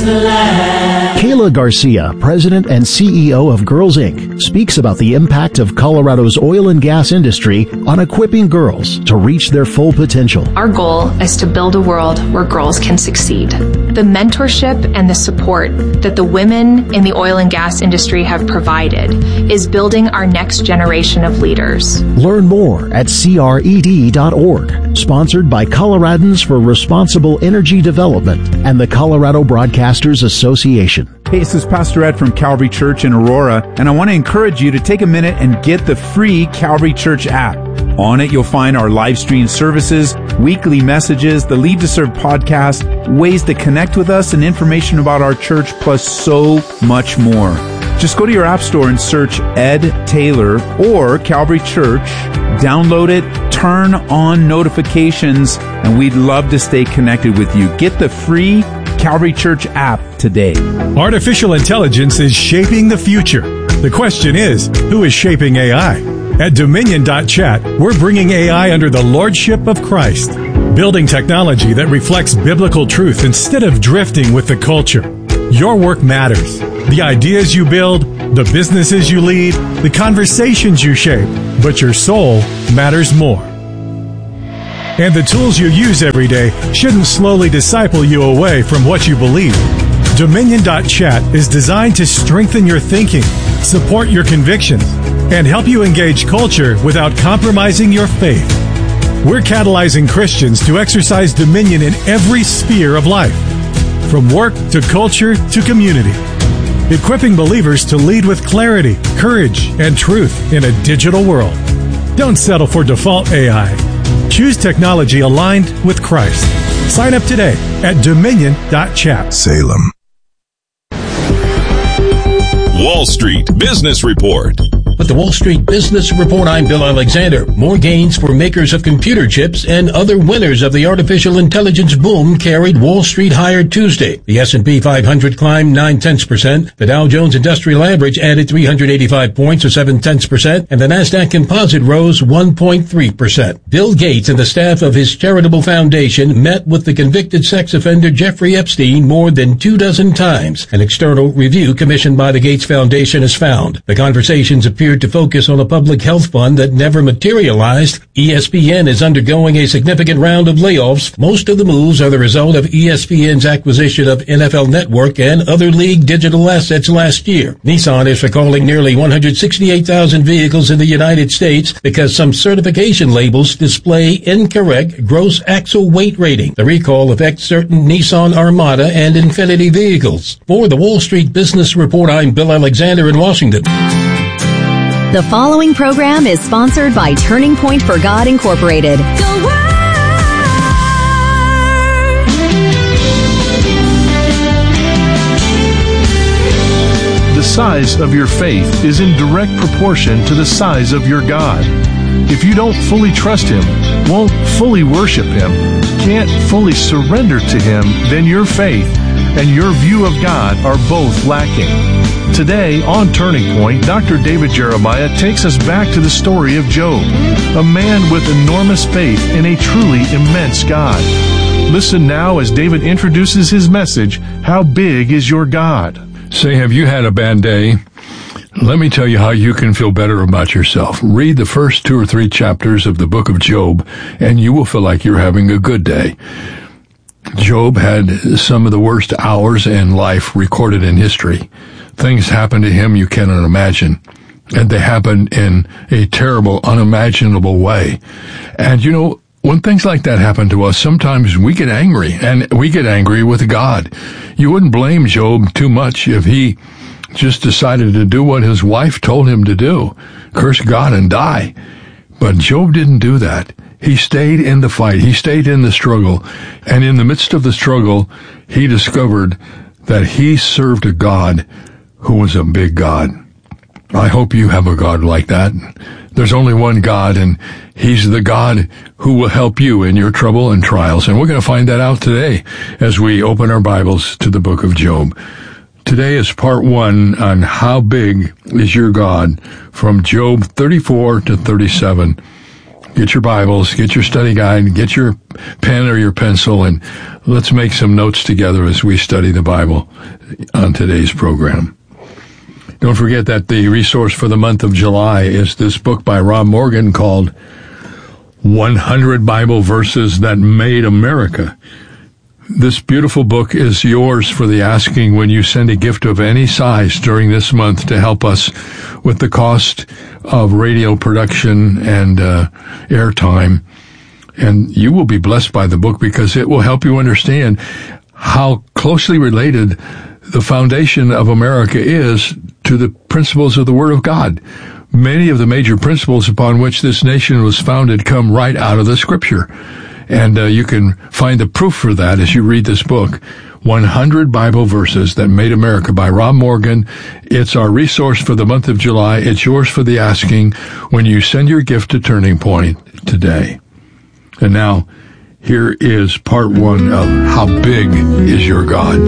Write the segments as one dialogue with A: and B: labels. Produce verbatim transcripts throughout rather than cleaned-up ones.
A: the land.
B: Kayla Garcia, President and C E O of Girls Incorporated, speaks about the impact of Colorado's oil and gas industry on equipping girls to reach their full potential.
C: Our goal is to build a world where girls can succeed. The mentorship and the support that the women in the oil and gas industry have provided is building our next generation of leaders.
B: Learn more at C R E D dot org. Sponsored by Coloradans for Responsible Energy Development and the Colorado Broadcasters Association.
D: Hey, this is Pastor Ed from Calvary Church in Aurora, and I want to encourage you to take a minute and get the free Calvary Church app. On it, you'll find our live stream services, weekly messages, the Lead to Serve podcast, ways to connect with us, and information about our church, plus so much more. Just go to your app store and search Ed Taylor or Calvary Church, download it, turn on notifications, and we'd love to stay connected with you. Get the free Calvary Church app today.
E: Artificial intelligence is shaping the future. The question is, who is shaping A I? At Dominion dot chat, we're bringing A I under the lordship of Christ, building technology that reflects biblical truth instead of drifting with the culture. Your work matters. The ideas you build, the businesses you lead, the conversations you shape, but your soul matters more. And the tools you use every day shouldn't slowly disciple you away from what you believe. Dominion dot chat is designed to strengthen your thinking, support your convictions, and help you engage culture without compromising your faith. We're catalyzing Christians to exercise dominion in every sphere of life, from work to culture to community, equipping believers to lead with clarity, courage, and truth in a digital world. Don't settle for default A I. Choose technology aligned with Christ. Sign up today at Dominion dot chat.
F: Salem.
G: Wall Street Business Report.
H: With the Wall Street Business Report, I'm Bill Alexander. More gains for makers of computer chips and other winners of the artificial intelligence boom carried Wall Street higher Tuesday. The S and P five hundred climbed nine tenths percent. The Dow Jones Industrial Average added three hundred eighty-five points or seven tenths percent, and the Nasdaq Composite rose one point three percent. Bill Gates and the staff of his charitable foundation met with the convicted sex offender Jeffrey Epstein more than two dozen times. An external review commissioned by the Gates Foundation has found. The conversations appear to focus on a public health fund that never materialized. E S P N is undergoing a significant round of layoffs. Most of the moves are the result of E S P N's acquisition of N F L Network and other league digital assets last year. Nissan is recalling nearly one hundred sixty-eight thousand vehicles in the United States because some certification labels display incorrect gross axle weight rating. The recall affects certain Nissan Armada and Infiniti vehicles. For the Wall Street Business Report, I'm Bill Alexander in Washington.
I: The following program is sponsored by Turning Point for God, Incorporated.
A: The Word.
J: The size of your faith is in direct proportion to the size of your God. If you don't fully trust Him, won't fully worship Him, can't fully surrender to Him, then your faith and your view of God are both lacking. Today, on Turning Point, Doctor David Jeremiah takes us back to the story of Job, a man with enormous faith in a truly immense God. Listen now as David introduces his message, How Big is Your God?
K: Say, have you had a bad day? Let me tell you how you can feel better about yourself. Read the first two or three chapters of the book of Job, and you will feel like you're having a good day. Job had some of the worst hours in life recorded in history. Things happened to him you cannot imagine, and they happened in a terrible, unimaginable way. And you know, when things like that happen to us, sometimes we get angry, and we get angry with God. You wouldn't blame Job too much if he just decided to do what his wife told him to do, curse God and die. But Job didn't do that. He stayed in the fight. He stayed in the struggle. And in the midst of the struggle, he discovered that he served a God who was a big God. I hope you have a God like that. There's only one God, and He's the God who will help you in your trouble and trials. And we're going to find that out today as we open our Bibles to the book of Job. Today is part one on How Big is Your God, from Job thirty-four to thirty-seven. get your Bibles, get your study guide, get your pen or your pencil, and let's make some notes together as we study the Bible on today's program. Don't forget that the resource for the month of July is this book by Rob Morgan called one hundred Bible Verses That Made America. This beautiful book is yours for the asking when you send a gift of any size during this month to help us with the cost of radio production and uh, airtime. And you will be blessed by the book because it will help you understand how closely related the foundation of America is to the principles of the Word of God. Many of the major principles upon which this nation was founded come right out of the Scripture. And uh, you can find the proof for that as you read this book, one hundred Bible Verses That Made America by Rob Morgan. It's our resource for the month of July. It's yours for the asking when you send your gift to Turning Point today. And now, here is part one of How Big Is Your God?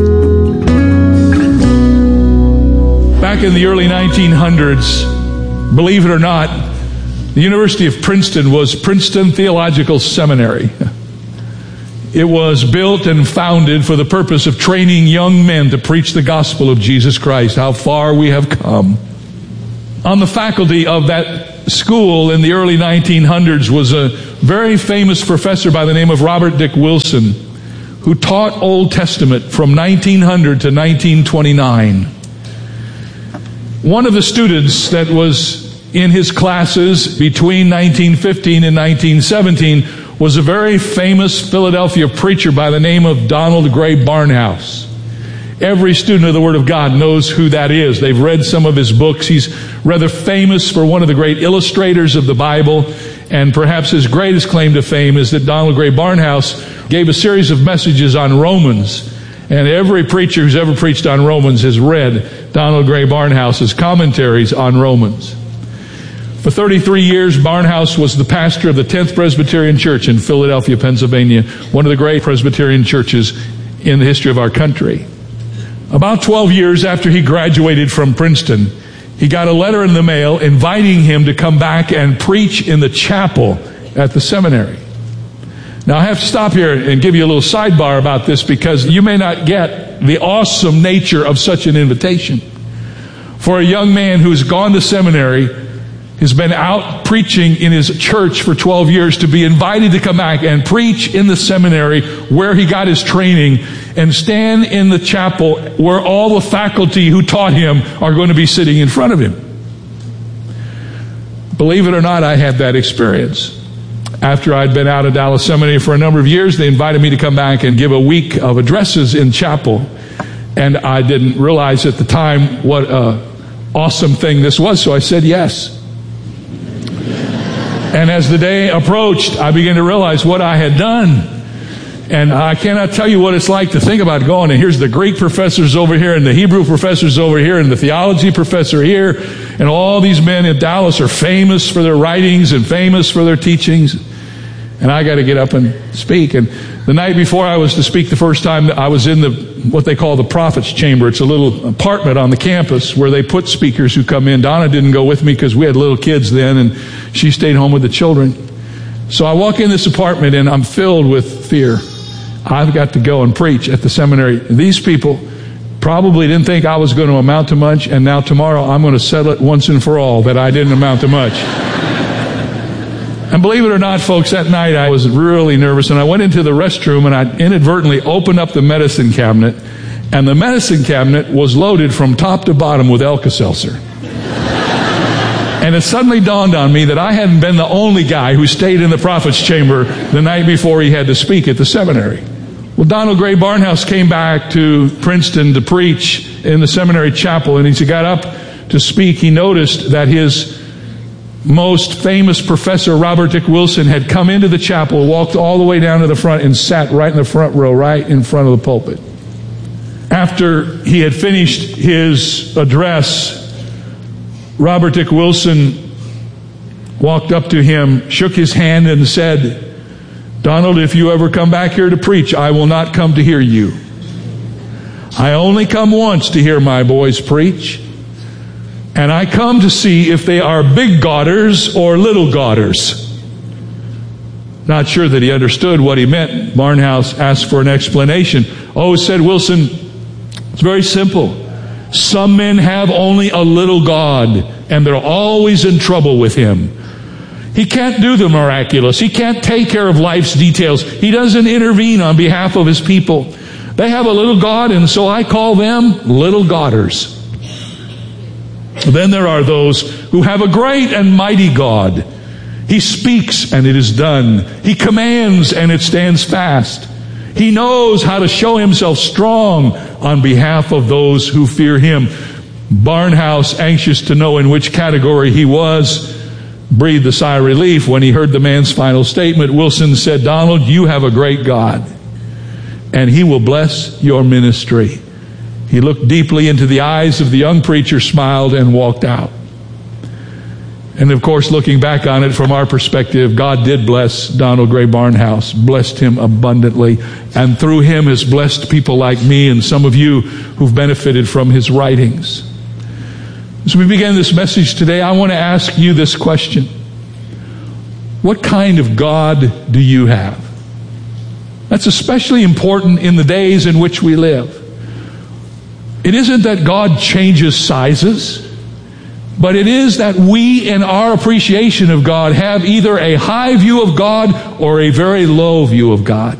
A: Back in the early nineteen hundreds, believe it or not, the University of Princeton was Princeton Theological Seminary. It was built and founded for the purpose of training young men to preach the gospel of Jesus Christ. How far we have come. On the faculty of that school in the early nineteen hundreds was a very famous professor by the name of Robert Dick Wilson, who taught Old Testament from nineteen hundred to nineteen twenty-nine. One of the students that was in his classes between nineteen fifteen and nineteen seventeen was a very famous Philadelphia preacher by the name of Donald Gray Barnhouse. Every student of the Word of God knows who that is. They've read some of his books. He's rather famous for one of the great illustrators of the Bible, and perhaps his greatest claim to fame is that Donald Gray Barnhouse gave a series of messages on Romans. And every preacher who's ever preached on Romans has read Donald Gray Barnhouse's commentaries on Romans. For thirty-three years, Barnhouse was the pastor of the tenth Presbyterian Church in Philadelphia, Pennsylvania, one of the great Presbyterian churches in the history of our country. About twelve years after he graduated from Princeton, he got a letter in the mail inviting him to come back and preach in the chapel at the seminary. Now, I have to stop here and give you a little sidebar about this because you may not get the awesome nature of such an invitation. For a young man who's gone to seminary, has been out preaching in his church for twelve years, to be invited to come back and preach in the seminary where he got his training and stand in the chapel where all the faculty who taught him are going to be sitting in front of him. Believe it or not, I had that experience. After I'd been out of Dallas Seminary for a number of years, they invited me to come back and give a week of addresses in chapel. And I didn't realize at the time what an awesome thing this was, so I said yes. And as the day approached, I began to realize what I had done. And I cannot tell you what it's like to think about going, and here's the Greek professors over here, and the Hebrew professors over here, and the theology professor here, and all these men in Dallas are famous for their writings and famous for their teachings. And I got to get up and speak. And the night before I was to speak the first time, I was in the what they call the prophet's chamber. It's a little apartment on the campus where they put speakers who come in. Donna didn't go with me because we had little kids then, and she stayed home with the children. So I walk in this apartment, and I'm filled with fear. I've got to go and preach at the seminary. These people probably didn't think I was going to amount to much, and now tomorrow I'm going to settle it once and for all that I didn't amount to much. And believe it or not, folks, that night I was really nervous, and I went into the restroom and I inadvertently opened up the medicine cabinet, and the medicine cabinet was loaded from top to bottom with Alka-Seltzer. And it suddenly dawned on me that I hadn't been the only guy who stayed in the prophet's chamber the night before he had to speak at the seminary. Well, Donald Gray Barnhouse came back to Princeton to preach in the seminary chapel, and as he got up to speak, he noticed that his most famous professor, Robert Dick Wilson, had come into the chapel, walked all the way down to the front, and sat right in the front row, right in front of the pulpit. After he had finished his address, Robert Dick Wilson walked up to him, shook his hand, and said, "Donald, if you ever come back here to preach, I will not come to hear you. I only come once to hear my boys preach. And I come to see if they are big Godders or little Godders. Not sure that he understood what he meant. Barnhouse asked for an explanation. Oh, said Wilson, it's very simple. Some men have only a little God, and they're always in trouble with him. He can't do the miraculous. He can't take care of life's details. He doesn't intervene on behalf of his people. They have a little God, and so I call them little Godders. Then there are those who have a great and mighty God. He speaks, and it is done. He commands, and it stands fast. He knows how to show himself strong on behalf of those who fear him. Barnhouse, anxious to know in which category he was, breathed a sigh of relief when he heard the man's final statement. Wilson said, Donald, you have a great God, and he will bless your ministry. He looked deeply into the eyes of the young preacher, smiled, and walked out. And of course, looking back on it from our perspective, God did bless Donald Gray Barnhouse, blessed him abundantly, and through him has blessed people like me and some of you who've benefited from his writings. As we begin this message today, I want to ask you this question. What kind of God do you have? That's especially important in the days in which we live. It isn't that God changes sizes, but it is that we, in our appreciation of God, have either a high view of God or a very low view of God.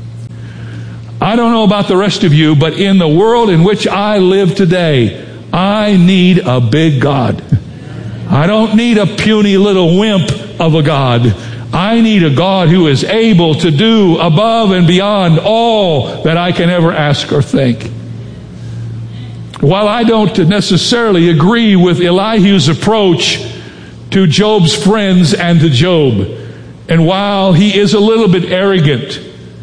A: I don't know about the rest of you, but in the world in which I live today, I need a big God. I don't need a puny little wimp of a God. I need a God who is able to do above and beyond all that I can ever ask or think. While I don't necessarily agree with Elihu's approach to Job's friends and to Job, and while he is a little bit arrogant,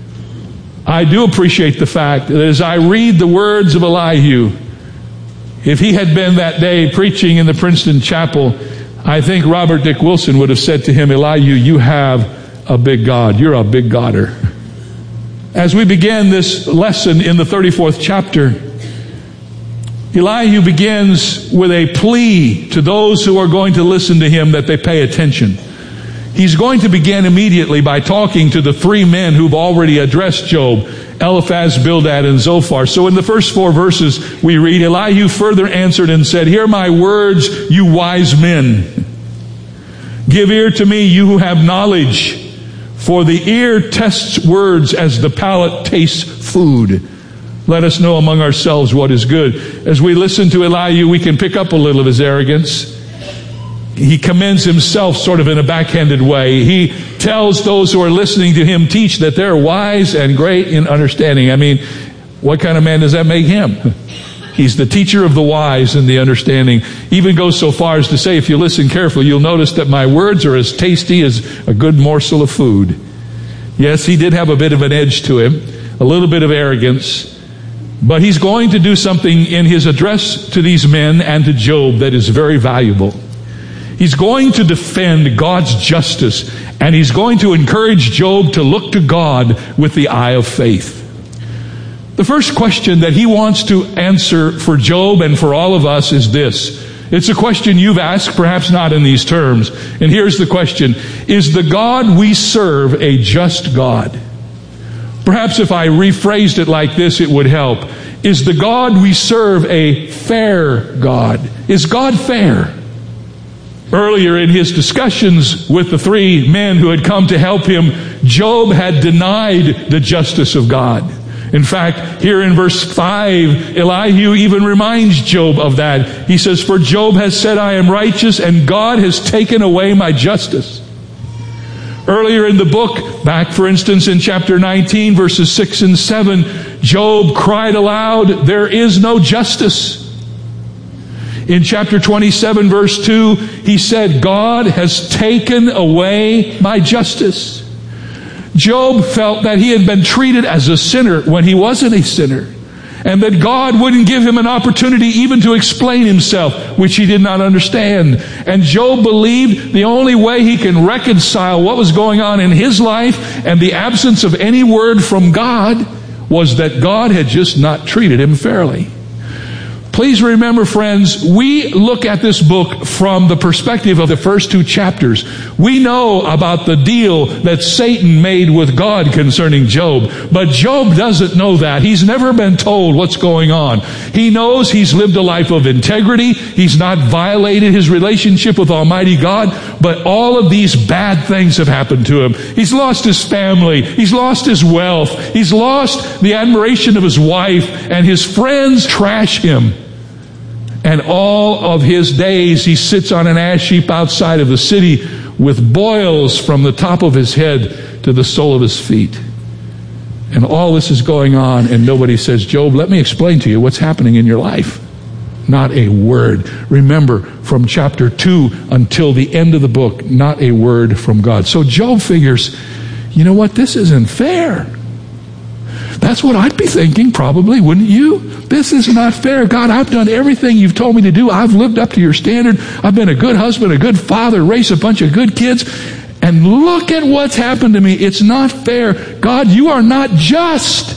A: I do appreciate the fact that as I read the words of Elihu, if he had been that day preaching in the Princeton Chapel, I think Robert Dick Wilson would have said to him, Elihu, you have a big God. You're a big Godder. As we begin this lesson in the thirty-fourth chapter, Elihu begins with a plea to those who are going to listen to him that they pay attention. He's going to begin immediately by talking to the three men who've already addressed Job, Eliphaz, Bildad, and Zophar. So in the first four verses we read, Elihu further answered and said, Hear my words, you wise men. Give ear to me, you who have knowledge, for the ear tests words as the palate tastes food. Let us know among ourselves what is good. As we listen to Elihu, we can pick up a little of his arrogance. He commends himself sort of in a backhanded way. He tells those who are listening to him teach that they're wise and great in understanding. I mean, what kind of man does that make him? He's the teacher of the wise in the understanding. Even goes so far as to say, if you listen carefully, you'll notice that my words are as tasty as a good morsel of food. Yes, he did have a bit of an edge to him, a little bit of arrogance. But he's going to do something in his address to these men and to Job that is very valuable. He's going to defend God's justice, and he's going to encourage Job to look to God with the eye of faith. The first question that he wants to answer for Job and for all of us is this. It's a question you've asked, perhaps not in these terms. And here's the question. Is the God we serve a just God? Perhaps if I rephrased it like this, it would help. Is the God we serve a fair God? Is God fair? Earlier in his discussions with the three men who had come to help him, Job had denied the justice of God. In fact, here in verse five, Elihu even reminds Job of that. He says, For Job has said, I am righteous, and God has taken away my justice. Earlier in the book, back for instance in chapter nineteen, verses six and seven, Job cried aloud, there is no justice. In chapter twenty-seven, verse two, he said, God has taken away my justice. Job felt that he had been treated as a sinner when he wasn't a sinner, and that God wouldn't give him an opportunity even to explain himself, which he did not understand. And Job believed the only way he can reconcile what was going on in his life and the absence of any word from God was that God had just not treated him fairly. Please remember, friends, we look at this book from the perspective of the first two chapters. We know about the deal that Satan made with God concerning Job, but Job doesn't know that. He's never been told what's going on. He knows he's lived a life of integrity. He's not violated his relationship with Almighty God, but all of these bad things have happened to him. He's lost his family. He's lost his wealth. He's lost the admiration of his wife, and his friends trash him. And all of his days he sits on an ash heap outside of the city with boils from the top of his head to the sole of his feet. And all this is going on, and nobody says, Job, let me explain to you what's happening in your life. Not a word. Remember, from chapter two until the end of the book, not a word from God. So Job figures, you know what, this isn't fair. That's what I'd be thinking, probably, wouldn't you? This is not fair. God, I've done everything you've told me to do. I've lived up to your standard. I've been a good husband, a good father, raised a bunch of good kids. And look at what's happened to me. It's not fair. God, you are not just.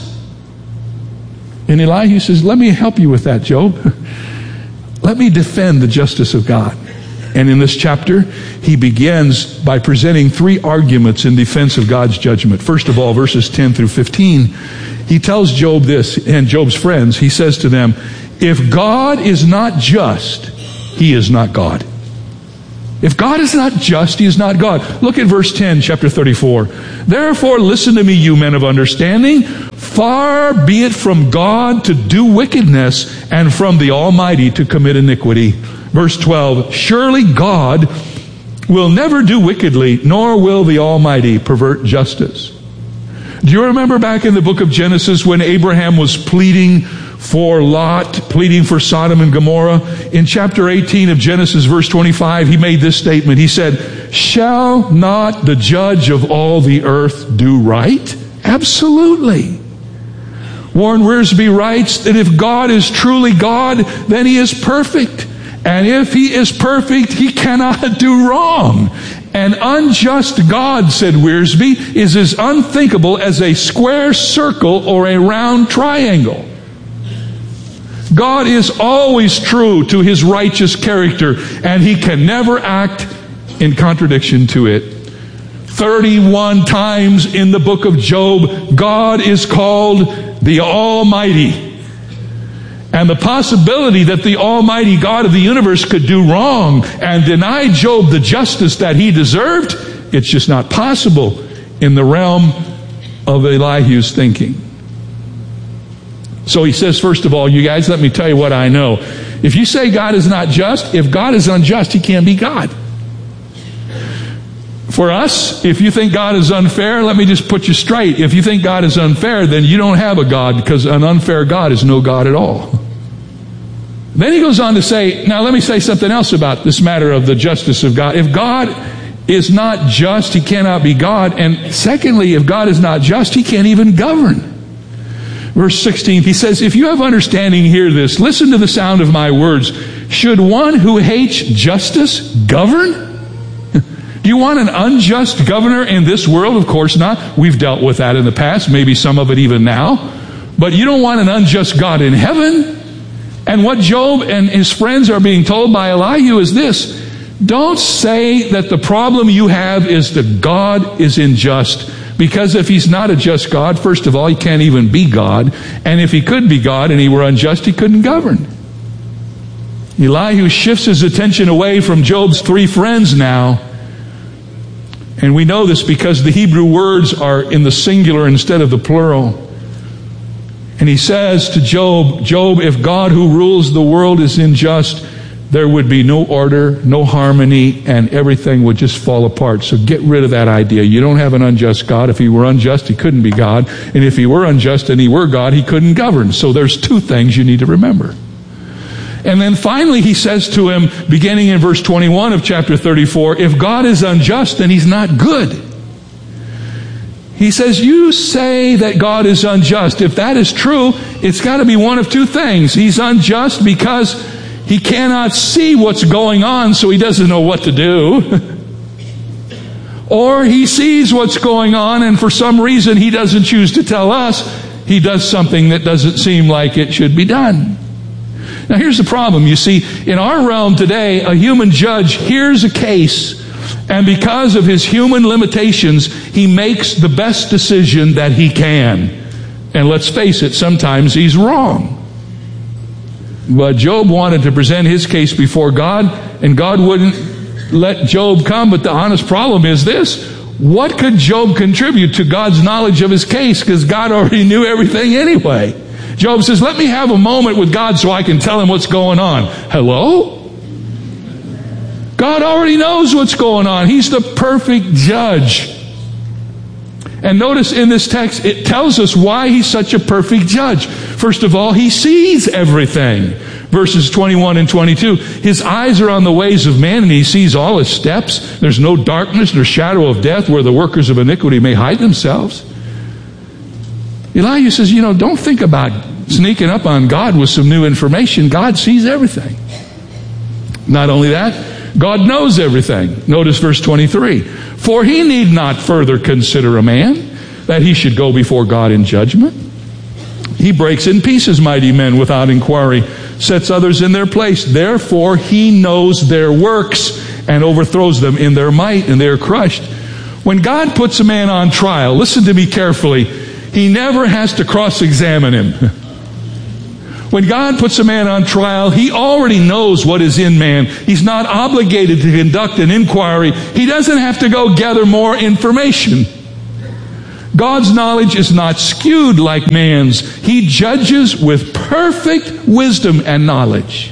A: And Elihu says, let me help you with that, Job. Let me defend the justice of God. And in this chapter, he begins by presenting three arguments in defense of God's judgment. First of all, verses ten through fifteen, he tells Job this, and Job's friends, he says to them, if God is not just, he is not God. If God is not just, he is not God. Look at verse ten, chapter thirty-four. Therefore, listen to me, you men of understanding. Far be it from God to do wickedness, and from the Almighty to commit iniquity. Verse twelve, surely God will never do wickedly, nor will the Almighty pervert justice. Do you remember back in the book of Genesis when Abraham was pleading for Lot, pleading for Sodom and Gomorrah? In chapter eighteen of Genesis, verse twenty-five, he made this statement. He said, shall not the judge of all the earth do right? Absolutely. Warren Wiersbe writes that if God is truly God, then he is perfect. And if he is perfect, he cannot do wrong. An unjust God, said Wiersbe, is as unthinkable as a square circle or a round triangle. God is always true to his righteous character, and he can never act in contradiction to it. thirty-one times in the book of Job, God is called the Almighty. And the possibility that the Almighty God of the universe could do wrong and deny Job the justice that he deserved, it's just not possible in the realm of Elihu's thinking. So he says, first of all, you guys, let me tell you what I know. If you say God is not just, if God is unjust, he can't be God. For us, if you think God is unfair, let me just put you straight. If you think God is unfair, then you don't have a God, because an unfair God is no God at all. Then he goes on to say, now let me say something else about this matter of the justice of God. If God is not just, he cannot be God. And secondly, if God is not just, he can't even govern. Verse sixteen, he says, if you have understanding, hear this. Listen to the sound of my words. Should one who hates justice govern? Do you want an unjust governor in this world? Of course not. We've dealt with that in the past, maybe some of it even now. But you don't want an unjust God in heaven. And what Job and his friends are being told by Elihu is this. Don't say that the problem you have is that God is unjust. Because if he's not a just God, first of all, he can't even be God. And if he could be God and he were unjust, he couldn't govern. Elihu shifts his attention away from Job's three friends now. And we know this because the Hebrew words are in the singular instead of the plural. And he says to Job, Job, if God who rules the world is unjust, there would be no order, no harmony, and everything would just fall apart. So get rid of that idea. You don't have an unjust God. If he were unjust, he couldn't be God. And if he were unjust and he were God, he couldn't govern. So there's two things you need to remember. And then finally he says to him, beginning in verse twenty-one of chapter thirty-four, if God is unjust, then he's not good. He says, you say that God is unjust. If that is true, it's got to be one of two things. He's unjust because he cannot see what's going on, so he doesn't know what to do. Or he sees what's going on, and for some reason he doesn't choose to tell us. He does something that doesn't seem like it should be done. Now here's the problem. You see, in our realm today, a human judge hears a case, and because of his human limitations, he makes the best decision that he can. And let's face it, sometimes he's wrong. But Job wanted to present his case before God, and God wouldn't let Job come. But the honest problem is this: what could Job contribute to God's knowledge of his case? Because God already knew everything anyway. Job says, let me have a moment with God so I can tell him what's going on. Hello? God already knows what's going on. He's the perfect judge. And notice in this text, it tells us why he's such a perfect judge. First of all, he sees everything. Verses twenty-one and twenty-two, his eyes are on the ways of man, and he sees all his steps. There's no darkness nor shadow of death where the workers of iniquity may hide themselves. Elijah says, you know, don't think about sneaking up on God with some new information. God sees everything. Not only that, God knows everything. Notice verse twenty-three. For he need not further consider a man, that he should go before God in judgment. He breaks in pieces mighty men without inquiry, sets others in their place. Therefore he knows their works and overthrows them in their might, and they are crushed. When God puts a man on trial, listen to me carefully, he never has to cross-examine him. When God puts a man on trial, he already knows what is in man. He's not obligated to conduct an inquiry. He doesn't have to go gather more information. God's knowledge is not skewed like man's. He judges with perfect wisdom and knowledge.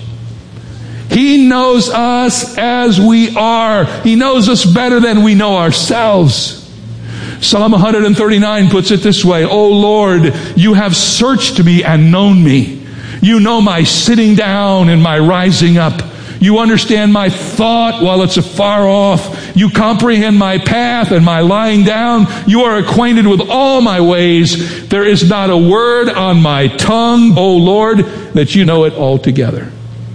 A: He knows us as we are. He knows us better than we know ourselves. Psalm one thirty-nine puts it this way, O Lord, you have searched me and known me. You know my sitting down and my rising up. You understand my thought while it's afar off. You comprehend my path and my lying down. You are acquainted with all my ways. There is not a word on my tongue, O Lord, that you know it altogether.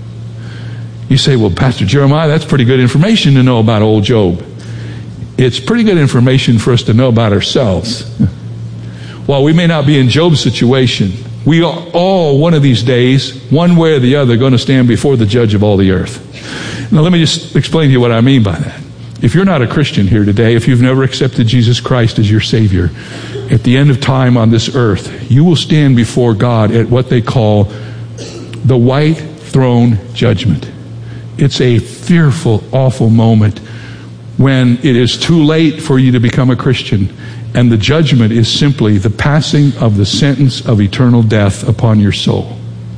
A: You say, well, Pastor Jeremiah, that's pretty good information to know about old Job. It's pretty good information for us to know about ourselves. While we may not be in Job's situation, we are all one of these days, one way or the other, going to stand before the judge of all the earth. Now let me just explain to you what I mean by that. If you're not a Christian here today, if you've never accepted Jesus Christ as your Savior, at the end of time on this earth, you will stand before God at what they call the white throne judgment. It's a fearful, awful moment when it is too late for you to become a Christian. And the judgment is simply the passing of the sentence of eternal death upon your soul.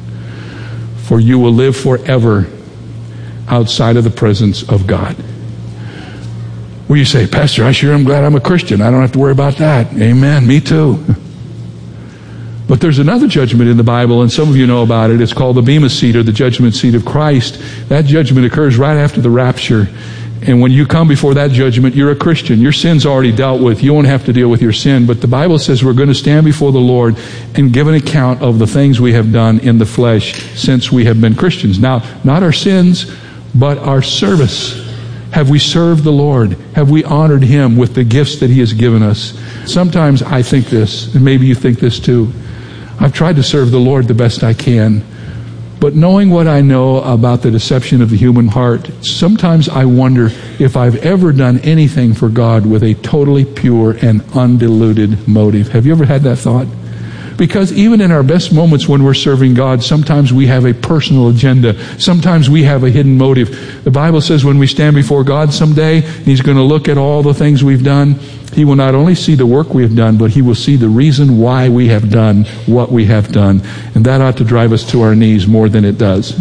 A: For you will live forever outside of the presence of God. Well, you say, Pastor, I sure am glad I'm a Christian. I don't have to worry about that. Amen. Me too. But there's another judgment in the Bible, and some of you know about it. It's called the Bema seat, or the judgment seat of Christ. That judgment occurs right after the rapture. And when you come before that judgment, you're a Christian. Your sin's already dealt with. You won't have to deal with your sin. But the Bible says we're going to stand before the Lord and give an account of the things we have done in the flesh since we have been Christians. Now, not our sins, but our service. Have we served the Lord? Have we honored Him with the gifts that He has given us? Sometimes I think this, and maybe you think this too. I've tried to serve the Lord the best I can. But knowing what I know about the deception of the human heart, sometimes I wonder if I've ever done anything for God with a totally pure and undiluted motive. Have you ever had that thought? Because even in our best moments when we're serving God, sometimes we have a personal agenda. Sometimes we have a hidden motive. The Bible says when we stand before God someday, He's going to look at all the things we've done. He will not only see the work we have done, but He will see the reason why we have done what we have done. And that ought to drive us to our knees more than it does.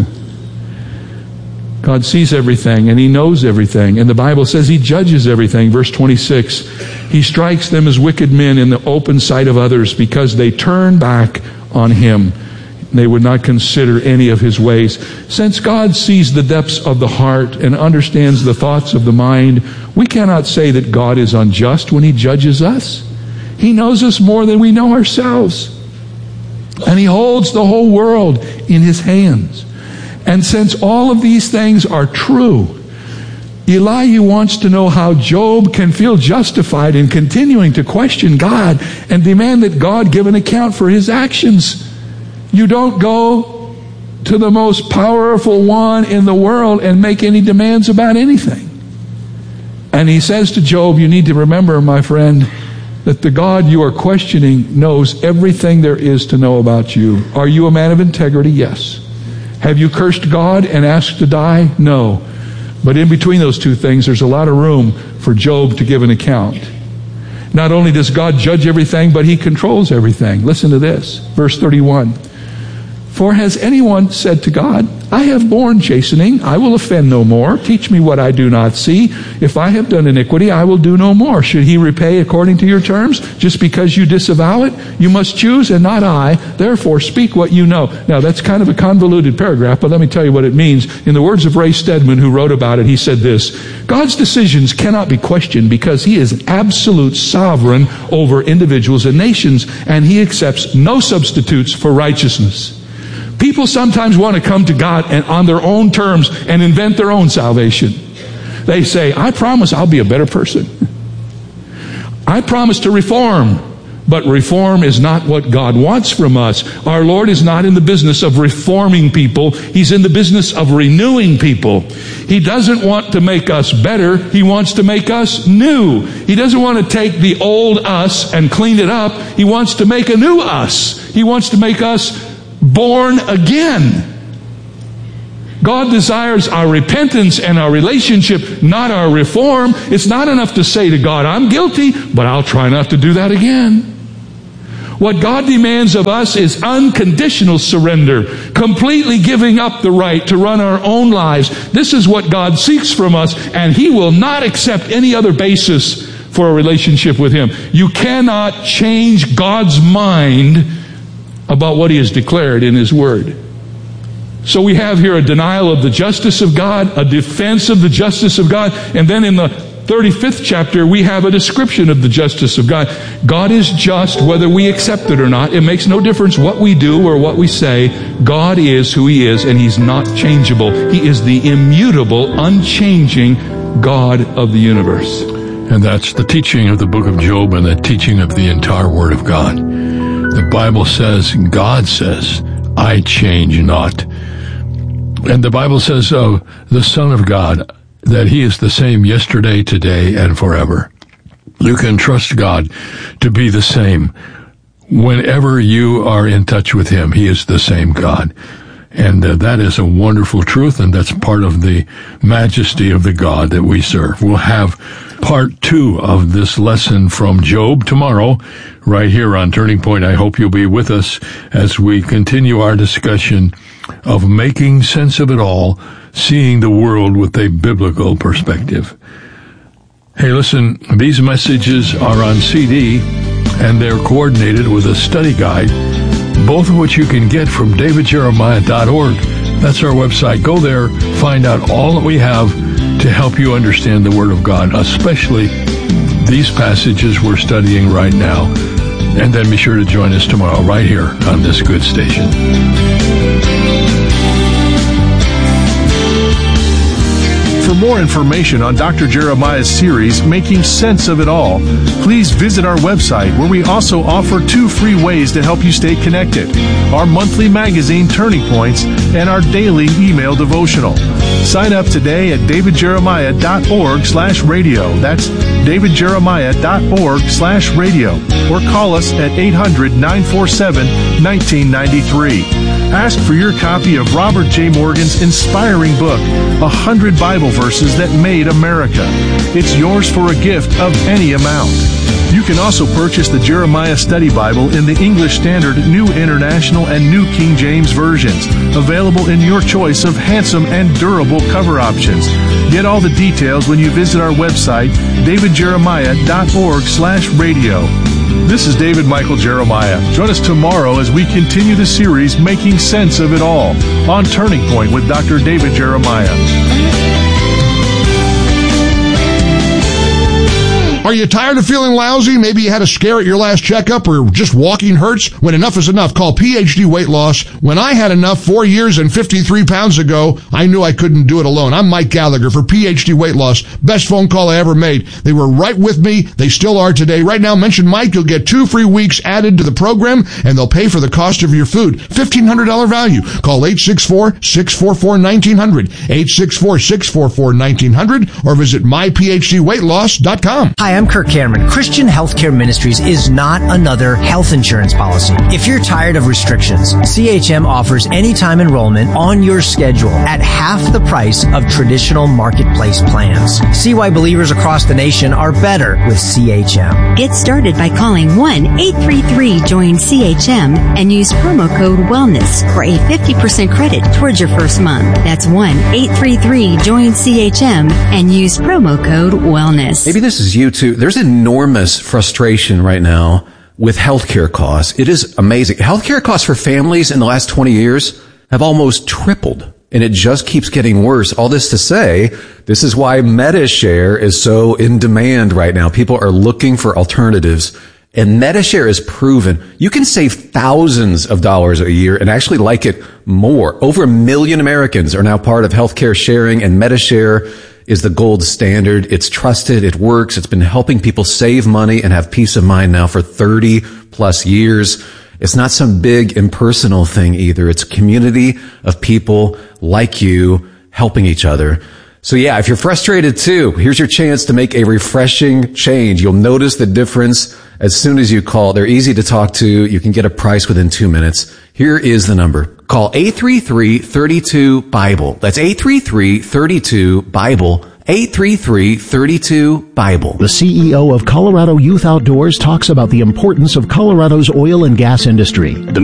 A: God sees everything and He knows everything. And the Bible says He judges everything. Verse twenty-six, He strikes them as wicked men in the open sight of others because they turn back on Him. They would not consider any of His ways. Since God sees the depths of the heart and understands the thoughts of the mind, we cannot say that God is unjust when He judges us. He knows us more than we know ourselves. And He holds the whole world in His hands. And since all of these things are true, Elihu wants to know how Job can feel justified in continuing to question God and demand that God give an account for his actions. You don't go to the most powerful one in the world and make any demands about anything. And he says to Job, you need to remember, my friend, that the God you are questioning knows everything there is to know about you. Are you a man of integrity? Yes. Have you cursed God and asked to die? No. But in between those two things, there's a lot of room for Job to give an account. Not only does God judge everything, but he controls everything. Listen to this, verse thirty-one. For has anyone said to God, I have borne chastening, I will offend no more. Teach me what I do not see. If I have done iniquity, I will do no more. Should he repay according to your terms? Just because you disavow it? You must choose and not I. Therefore, speak what you know. Now, that's kind of a convoluted paragraph, but let me tell you what it means. In the words of Ray Stedman, who wrote about it, he said this: God's decisions cannot be questioned because he is absolute sovereign over individuals and nations, and he accepts no substitutes for righteousness. People sometimes want to come to God and on their own terms and invent their own salvation. They say, I promise I'll be a better person. I promise to reform. But reform is not what God wants from us. Our Lord is not in the business of reforming people. He's in the business of renewing people. He doesn't want to make us better. He wants to make us new. He doesn't want to take the old us and clean it up. He wants to make a new us. He wants to make us born again. God desires our repentance and our relationship, not our reform. It's not enough to say to God, I'm guilty, but I'll try not to do that again. What God demands of us is unconditional surrender, completely giving up the right to run our own lives. This is what God seeks from us, and he will not accept any other basis for a relationship with him. You cannot change God's mind about what he has declared in his word. So we have here a denial of the justice of God, a defense of the justice of God, and then in the thirty-fifth chapter we have a description of the justice of God. God is just whether we accept it or not. It makes no difference what we do or what we say. God is who he is, and he's not changeable. He is the immutable, unchanging God of the universe.
K: And that's the teaching of the book of Job and the teaching of the entire Word of God. The Bible says, God says, I change not. And the Bible says of the Son of God that he is the same yesterday, today, and forever. You can trust God to be the same. Whenever you are in touch with him, he is the same God. And uh, that is a wonderful truth, and that's part of the majesty of the God that we serve. We'll have part two of this lesson from Job tomorrow, right here on Turning Point. I hope you'll be with us as we continue our discussion of making sense of it all, seeing the world with a biblical perspective. Hey, listen, these messages are on C D, and they're coordinated with a study guide, both of which you can get from david jeremiah dot org. That's our website. Go there, find out all that we have to help you understand the Word of God, especially these passages we're studying right now. And then be sure to join us tomorrow right here on this good station.
J: For more information on Doctor Jeremiah's series, Making Sense of It All, please visit our website, where we also offer two free ways to help you stay connected: our monthly magazine, Turning Points, and our daily email devotional. Sign up today at david jeremiah dot org slash radio. That's david jeremiah dot org slash radio. Or call us at eight hundred, nine four seven, one nine nine three. Ask for your copy of Robert J. Morgan's inspiring book, one hundred Bible Verses That Made America. It's yours for a gift of any amount. You can also purchase the Jeremiah Study Bible in the English Standard, New International, and New King James versions, available in your choice of handsome and durable cover options. Get all the details when you visit our website, david jeremiah dot org slash radio. This is David Michael Jeremiah. Join us tomorrow as we continue the series, Making Sense of It All, on Turning Point with Doctor David Jeremiah.
F: Are you tired of feeling lousy? Maybe you had a scare at your last checkup or just walking hurts? When enough is enough, call P H D Weight Loss. When I had enough four years and fifty-three pounds ago, I knew I couldn't do it alone. I'm Mike Gallagher for P H D Weight Loss. Best phone call I ever made. They were right with me. They still are today. Right now, mention Mike. You'll get two free weeks added to the program, and they'll pay for the cost of your food. fifteen hundred dollars value. Call eight six four, six four four, one nine zero zero, eight six four, six four four, one nine zero zero, or visit my p h d weight loss dot com.
L: Hi, I'm Kirk Cameron. Christian Healthcare Ministries is not another health insurance policy. If you're tired of restrictions, C H M offers anytime enrollment on your schedule at half the price of traditional marketplace plans. See why believers across the nation are better with C H M.
M: Get started by calling one eight three three join C H M and use promo code WELLNESS for a fifty percent credit towards your first month. That's one eight three three join C H M and use promo code WELLNESS.
N: Maybe this is you too. There's enormous frustration right now with healthcare costs. It is amazing. Healthcare costs for families in the last twenty years have almost tripled, and it just keeps getting worse. All this to say, this is why MediShare is so in demand right now. People are looking for alternatives, and MediShare is proven you can save thousands of dollars a year and actually like it more. Over a million Americans are now part of healthcare sharing, and MediShare is the gold standard. It's trusted. It works. It's been helping people save money and have peace of mind now for thirty plus years. It's not some big impersonal thing either. It's a community of people like you helping each other. So yeah, if you're frustrated too, here's your chance to make a refreshing change. You'll notice the difference as soon as you call. They're easy to talk to. You can get a price within two minutes. Here is the number. Call eight three three, three two, BIBLE. That's eight three three, three two, BIBLE. eight three three, three two, BIBLE.
B: The C E O of Colorado Youth Outdoors talks about the importance of Colorado's oil and gas industry.